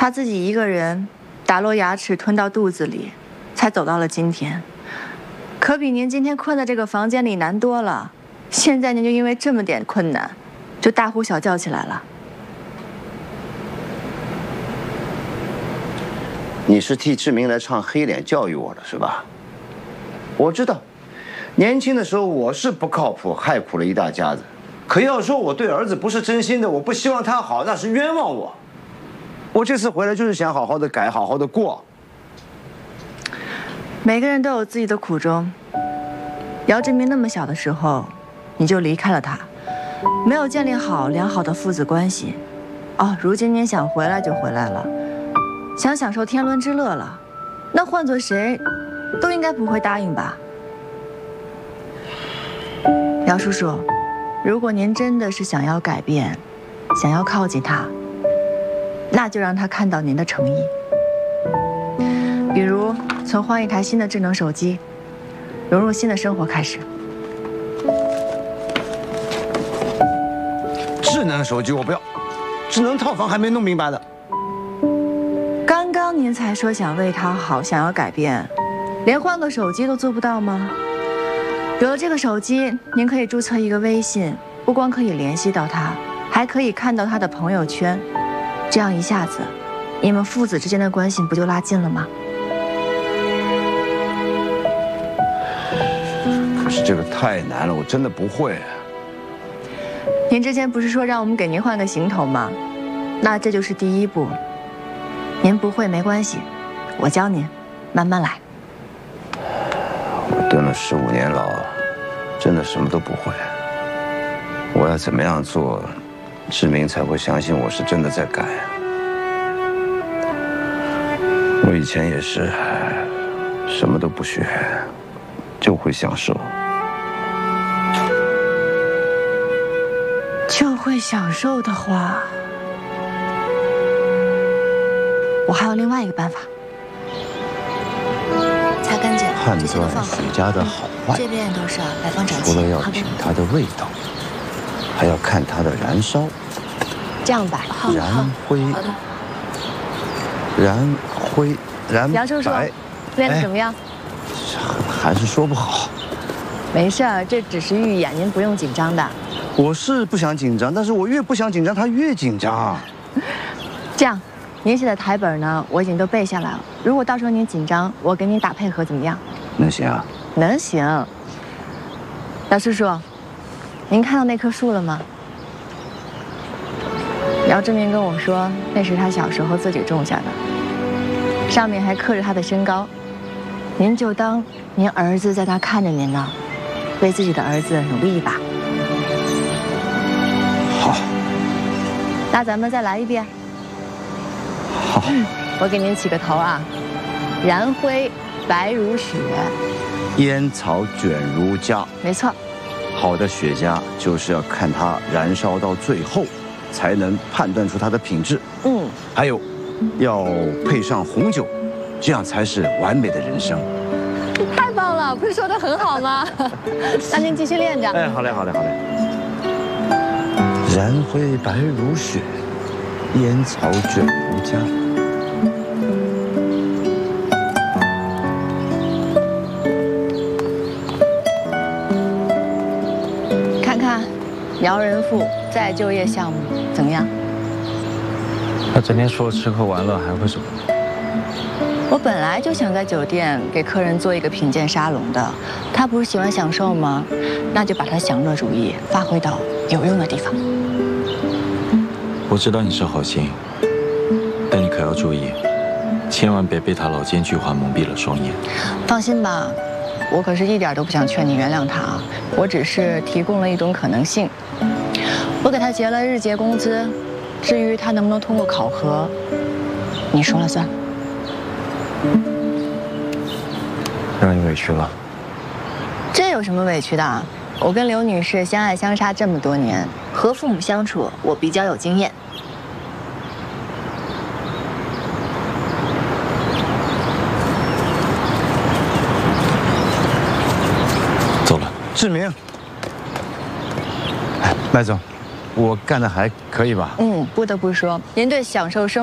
他自己一个人打落牙齿吞到肚子里，才走到了今天。可比您今天困在这个房间里难多了。现在您就因为这么点困难，就大呼小叫起来了。 你是替志明来唱黑脸教育我的是吧？我知道，年轻的时候我是不靠谱，害苦了一大家子。可要说我对儿子不是真心的，我不希望他好，那是冤枉我。我这次回来就是想好好的改，好好的过。 每个人都有自己的苦衷。姚志明那么小的时候，你就离开了他，没有建立好良好的父子关系。哦，如今您想回来就回来了，想享受天伦之乐了，那换做谁，都应该不会答应吧？姚叔叔，如果您真的是想要改变，想要靠近他，那就让他看到您的诚意。比如从换一台新的智能手机，融入新的生活开始。 智能手机我不要，智能套房还没弄明白呢。 刚刚您才说想为他好，想要改变，连换个手机都做不到吗？有了这个手机，您可以注册一个微信，不光可以联系到他，还可以看到他的朋友圈，这样一下子，你们父子之间的关系不就拉近了吗？ 可是这个太难了，我真的不会。 您之前不是说让我们给您换个行头吗？那这就是第一步。您不会没关系，我教您，慢慢来。 我蹲了15年牢，真的什么都不会。我要怎么样做，志明才会相信我是真的在改？我以前也是，什么都不学，就会享受。 就会享受的话，我还有另外一个办法。擦干净， 判断许家的好坏， 这边都是摆放整齐。 除了要品它的味道，还要看它的燃烧。 这样吧， 燃灰，燃灰，燃白。 杨叔叔，练得怎么样？ 还是说不好。 没事儿，这只是预演，您不用紧张的。 我是不想紧张，但是我越不想紧张，他越紧张。 这样，您写的台本呢，我已经都背下来了。如果到时候您紧张，我给您打配合，怎么样？ 能行啊？ 能行。姚叔叔，您看到那棵树了吗？姚志明跟我说，那是他小时候自己种下的，上面还刻着他的身高。您就当您儿子在那看着您呢，为自己的儿子努力一把。 好， 那咱们再来一遍。 好， 我给您起个头啊，燃灰白如雪， 烟草卷如痂。 没错。 好的雪茄就是要看它燃烧到最后，才能判断出它的品质。还有，要配上红酒，这样才是完美的人生。 太棒了，不是说得很好吗？那您继续练着。 哎，好嘞，好嘞，好嘞。燃灰白如雪，烟草卷如痂。 看看姚仁富再就业项目怎么样？ 他整天说吃喝玩乐，还会什么？ 我本来就想在酒店给客人做一个品鉴沙龙的，他不是喜欢享受吗？那就把他享乐主义发挥到有用的地方。 我知道你是好心，但你可要注意，千万别被他老奸巨猾蒙蔽了双眼。 放心吧，我可是一点都不想劝你原谅他啊，我只是提供了一种可能性。我给他结了日结工资，至于他能不能通过考核，你说了算。 让你委屈了。 这有什么委屈的？我跟刘女士相爱相杀这么多年，和父母相处我比较有经验。 走了。 志明，哎，麦总，我干的还可以吧？ 不得不说，您对享受生